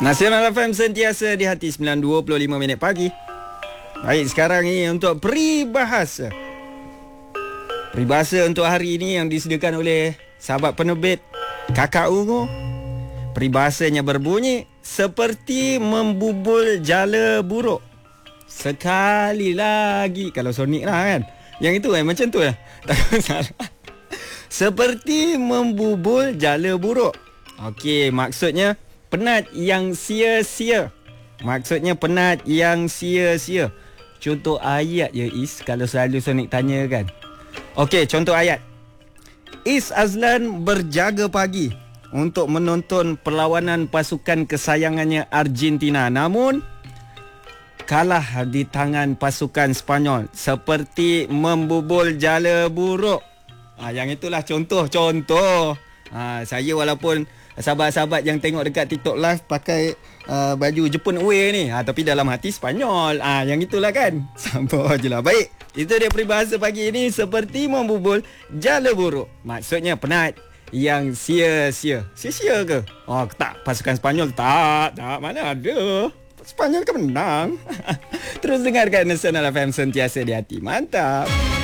Nasional FM sentiasa di hati 9.25 minit pagi. Baik, sekarang ni untuk peribahasa. Peribahasa untuk hari ini yang disediakan oleh sahabat penerbit Kakak Ungu. Peribahasanya berbunyi seperti membubul jala buruk. Sekali lagi. Kalau Sonic lah kan. Yang itu macam tu lah. Tak salah. Seperti membubul jala buruk. Okey, maksudnya penat yang sia-sia. Maksudnya penat yang sia-sia. Contoh ayat je Is, kalau selalu Sonic tanya kan. Okey, contoh ayat. Is Azlan berjaga pagi untuk menonton perlawanan pasukan kesayangannya Argentina. Namun kalah di tangan pasukan Spanyol. Seperti membubul jala buruk. Yang itulah contoh-contoh. Saya walaupun sahabat-sahabat yang tengok dekat TikTok live pakai baju Jepun away ni, tapi dalam hati Spanyol. Yang itulah kan. Sabar je lah. Baik, itu dia peribahasa pagi ini. Seperti membubul jala buruk. Maksudnya penat yang sia-sia. Sia-sia ke? Tak, pasukan Spanyol tak. Mana ada. Spanyol kan menang. Terus dengarkan Nasional FM sentiasa di hati. Mantap.